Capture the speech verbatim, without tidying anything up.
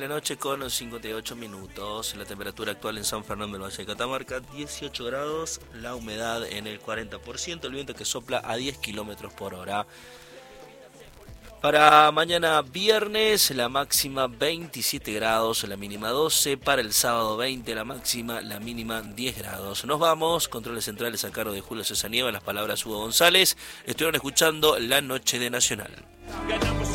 la noche con cincuenta y ocho minutos. La temperatura actual en San Fernando del Valle de Catamarca, dieciocho grados. La humedad en el cuarenta por ciento. El viento que sopla a diez kilómetros por hora. Para mañana viernes, la máxima veintisiete grados, la mínima doce. Para el sábado veinte, la máxima, la mínima diez grados. Nos vamos, controles centrales a cargo de Julio César Nieva, las palabras Hugo González. Estuvieron escuchando La Noche de Nacional.